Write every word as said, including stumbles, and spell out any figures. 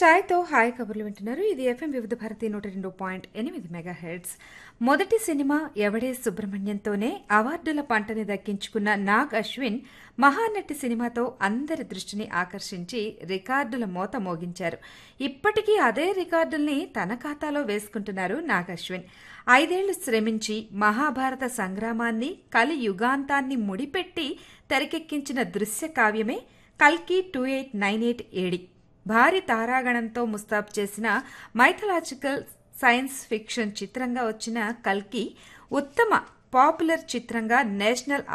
ఛాయ్తో hi కబుర్లు వింటున్నారు. ఇది ఎఫ్ఎం వివిధ భారతి నూట రెండు పాయింట్ ఎనిమిది మెగా హెడ్స్. మొదటి సినిమా ఎవడే సుబ్రహ్మణ్యంతోనే అవార్డుల పంటని దక్కించుకున్న నాగ్ అశ్విన్ మహానటి సినిమాతో అందరి దృష్టిని ఆకర్షించి రికార్డుల మోత మోగించారు. ఇప్పటికీ అదే రికార్డుల్ని తన ఖాతాలో వేసుకుంటున్నారు నాగ్ అశ్విన్. ఐదేళ్లు శ్రమించి మహాభారత సంగ్రామాన్ని కలి యుగాంతాన్ని ముడిపెట్టి తెరకెక్కించిన దృశ్య కావ్యమే కల్కి two eight nine eight AD. భారీ తారాగణంతో ముస్తాబ్ చేసిన మైథలాజికల్ సైన్స్ ఫిక్షన్ చిత్రంగా వచ్చిన కల్కి ఉత్తమ పాపులర్ చిత్రంగా నేషనల్